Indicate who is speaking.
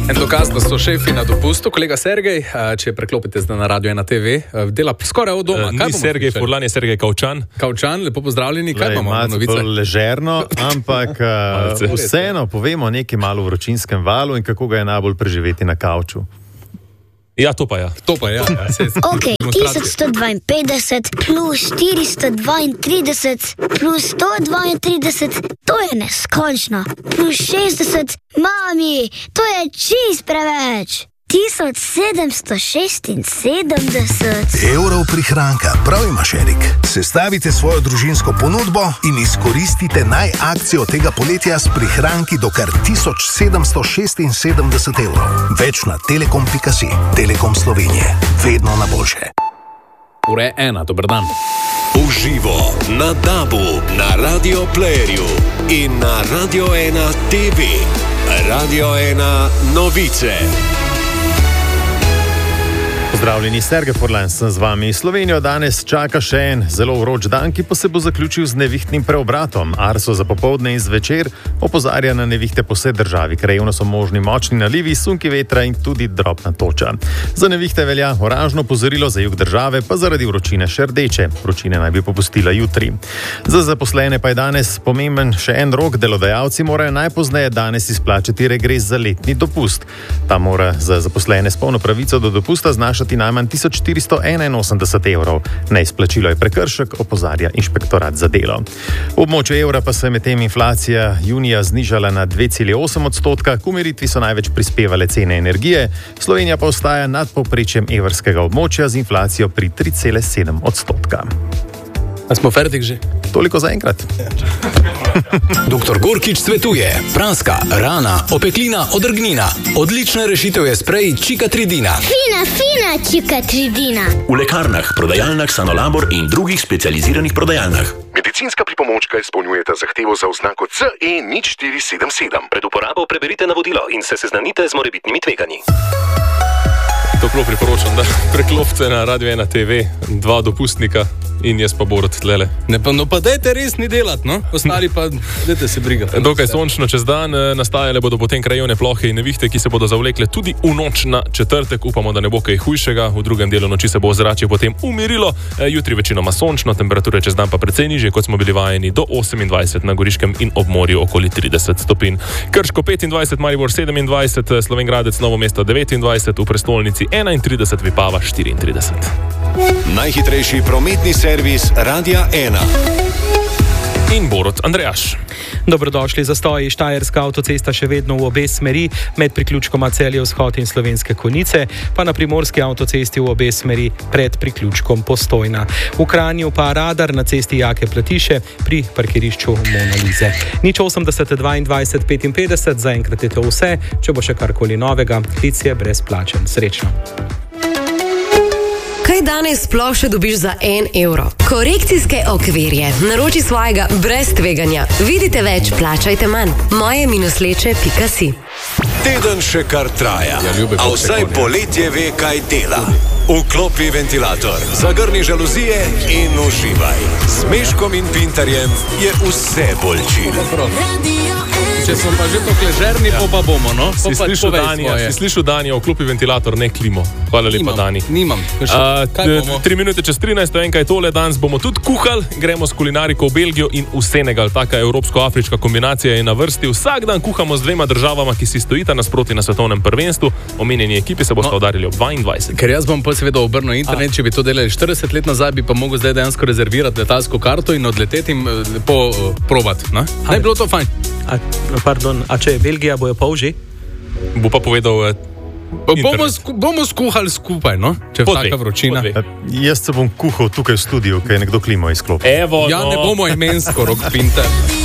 Speaker 1: En dokaz, da so šefi na dopustu, kolega Sergej, če preklopite zdaj na Radio 1 TV, dela skoraj od doma.
Speaker 2: Ni Sergej Furlan, je Sergej Kavčan.
Speaker 1: Kavčan, lepo pozdravljeni, kaj imamo na novice?
Speaker 3: Malo ležerno, ampak vseeno povemo nekaj malo o vročinskem valu in kako ga je najbolj preživeti na kavču.
Speaker 2: Ja, to pa ja.
Speaker 4: Ok, 1152 plus 432 plus 132, to je neskončno. Plus 60, mami, to je čist preveč. 1776
Speaker 5: evrov prihranka, prav imaš, Erik. Sestavite svojo družinsko ponudbo in izkoristite akcijo tega poletja s prihranki do kar 1776 evrov. Več na telekom.si. Telekom Slovenije. Vedno na boljše.
Speaker 1: Ure 1, dober dan.
Speaker 6: Uživo na DAB-u, na Radio Playerju in na Radio 1 TV. Radio 1 novice.
Speaker 3: Pozdravljeni, Sergej Furlan sem z vami. Slovenijo danes čaka še en zelo vroč dan, ki pa se bo zaključil z nevihtnim preobratom. Arso za popoldne in zvečer opozarja na nevihte po vsej državi. Krajevno so možni močni nalivi, sunki vetra in tudi drobna toča. Za nevihte velja oranžno opozorilo, za jug države pa zaradi vročine še rdeče. Vročine naj bi popustila jutri. Za zaposlene pa je danes pomemben še en rok. Delodajalci morajo najpozneje danes izplačati regres za letni dopust. Ta mora za zaposlene s polno pravico do dopusta znašati najmanj 1481 evrov. Neizplačilo je prekršek, opozarja inšpektorat za delo. V območju evra pa se je medtem inflacija junija znižala na 2,8%, k umiritvi so največ prispevale cene energije, Slovenija pa ostaja nad povprečjem evrskega območja z inflacijo pri 3,7%.
Speaker 1: A smo fertik že?
Speaker 3: Toliko za enkrat.
Speaker 7: Dr. Gorkič svetuje: praska, rana, opeklina, odrgnina. Odlična rešitev je sprej Čikatridina.
Speaker 4: Fina Čikatridina.
Speaker 8: V lekarnah, prodajalnah Sanolabor in drugih specializiranih prodajalnah.
Speaker 5: Medicinska pripomočka izpolnjujeta zahtevo za oznako CE0477.
Speaker 8: Pred uporabo preberite navodilo in se seznanite z morebitnimi tveganji.
Speaker 2: Toplo priporočam, da preklopite na Radio 1 TV, 2 dopustnika in jaz pa Borut tlele.
Speaker 1: No pa dajte res ni delati, no? Ostali pa dajte se brigati.
Speaker 2: Dokaj sončno čez dan, nastajale bodo potem krajevne plohe in nevihte, ki se bodo zavlekle tudi v noč na četrtek. Upamo, da ne bo kaj hujšega. V drugem delu noči se bo ozračje potem umirilo. Jutri večinoma sončno, temperature čez dan pa precej nižje, kot smo bili vajeni, do 28 na Goriškem in ob morju okoli 30 stopinj. Krško 25, Maribor 27, Slovenjgradec, Novo mesto 29, v prestolnici 31, Vipava 34.
Speaker 6: Najhitrejši prometni servis Radia 1.
Speaker 2: In Borut Andrejaš.
Speaker 9: Dobrodošli. Zastoji. Štajerska avtocesta še vedno v obe smeri, med priključkoma Celje vzhod in Slovenske Konjice, pa na primorski avtocesti v obe smeri pred priključkom Postojna. V Kranju pa radar na cesti Jake Platiše pri parkirišču Monalize. 080 22 55, zaenkrat je to vse. Če bo še karkoli novega, klic je brezplačen. Srečno.
Speaker 10: Kaj danes sploh še dobiš za 1 evro? Korekcijske okvirje. Naroči svojega brez tveganja. Vidite več, plačajte manj. moje-leče.si.
Speaker 6: Teden še kar traja, a vsaj poletje ve, kaj dela. Vklopi ventilator, zagrni žaluzije in uživaj. S Meškom in Pintarjem je vse bolj čil.
Speaker 1: Če smo pa že tako ležerni, pa bomo, no?
Speaker 2: Si slišal, Danijo, vklopi ventilator, ne klimo. Hvala lepa, Dani.
Speaker 1: Nimam.
Speaker 2: 3 minute čez 13, enkaj tole, danes bomo tudi kuhali, gremo s kulinariko v Belgijo in v Senegal. Taka evropsko-afriška kombinacija je na vrsti. Vsak dan kuhamo z 2 državama, ki si stojita nasproti na svetovnem prvenstvu. Omenjeni ekipi se bosta udarili ob 22.
Speaker 1: Ker jaz bom pa seveda obrnil internet, če bi to delali 40 let nazaj, bi pa mogel zdaj dejansko rezervirati letalsko karto in odleteti in lepo probati. Ne bi bilo to fajn.
Speaker 9: A če je Belgija, bojo pol že?
Speaker 2: Bo pa povedal...
Speaker 1: Bomo skuhali skupaj, no? Če je taka vročina.
Speaker 3: Jaz se bom kuhal tukaj v studiu, ker je nekdo klimo izklopil.
Speaker 1: Ja, ne bomo imensko, Rok Pinter.